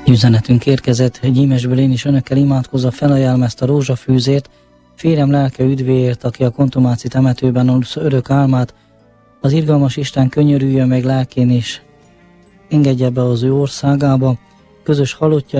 Üzenetünk érkezett, hogy Gyímesből én is önökkel imádkozva felajánlom ezt a rózsafűzért, férjem lelke üdvéért, aki a Kontumáci temetőben alusz örök álmát, az irgalmas Isten könyörüljön meg lelkén és engedje be az ő országába, közös halottja